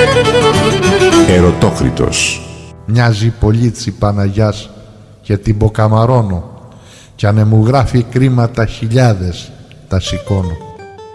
Ερωτόκριτος. Μοιάζει πολύ τσι Παναγιάς και την ποκαμαρώνω, κι αν μου γράφει κρίματα χιλιάδες τα σηκώνω.